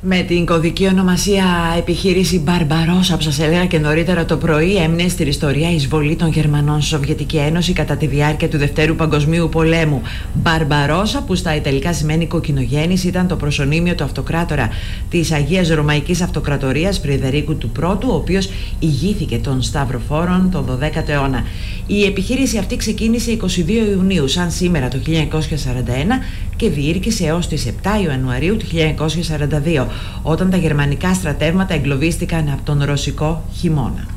Με την κωδική ονομασία επιχείρηση Μπαρμπαρόσα που σας έλεγα και νωρίτερα το πρωί, έμεινε στην ιστορία εισβολή των Γερμανών στη Σοβιετική Ένωση κατά τη διάρκεια του Δευτέρου Παγκοσμίου Πολέμου. Μπαρμπαρόσα, που στα Ιταλικά σημαίνει κοκκινογέννης, ήταν το προσωνύμιο του αυτοκράτορα της Αγίας Ρωμαϊκής Αυτοκρατορίας Φρυδερίκου του Πρώτου, ο οποίος ηγήθηκε των Σταυροφόρων το 12ο αιώνα. Η επιχείρηση αυτή ξεκίνησε 22 Ιουνίου, σαν σήμερα το 1941, και διήρκησε έως τις 7 Ιανουαρίου του 1942, όταν τα γερμανικά στρατεύματα εγκλωβίστηκαν από τον ρωσικό χειμώνα.